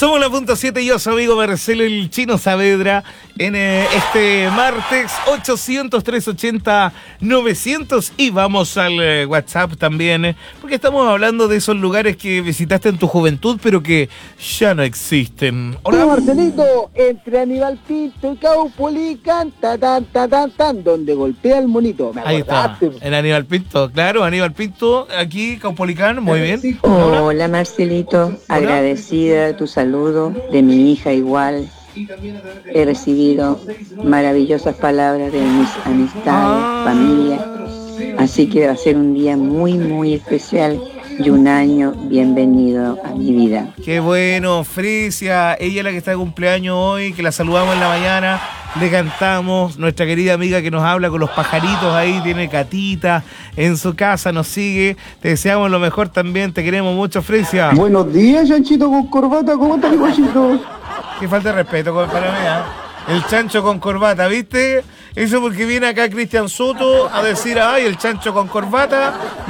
Somos la punto 7, yo soy amigo Marcelo el Chino Saavedra en este martes 800-380-900 y vamos al WhatsApp también, porque estamos hablando de esos lugares que visitaste en tu juventud pero que ya no existen. Hola Marcelito, entre Aníbal Pinto y Caupolicán, tan, donde golpea el monito. Ahí está, en Aníbal Pinto, claro, Aníbal Pinto, aquí Caupolicán, muy bien. Hola Marcelito, agradecida de tu saludo, de mi hija igual. He recibido maravillosas palabras de mis amistades, familia, así que va a ser un día muy, muy especial y un año bienvenido a mi vida. Qué bueno, Frisia, ella es la que está de cumpleaños hoy, que la saludamos en la mañana, le cantamos, nuestra querida amiga que nos habla con los pajaritos ahí, tiene catita en su casa, nos sigue, te deseamos lo mejor también, te queremos mucho, Frisia. Buenos días, chanchito con corbata, ¿cómo estás, guachito? Qué falta de respeto para mí, ¿eh? El chancho con corbata, ¿viste? Eso porque viene acá Cristian Soto a decir, ay, el chancho con corbata.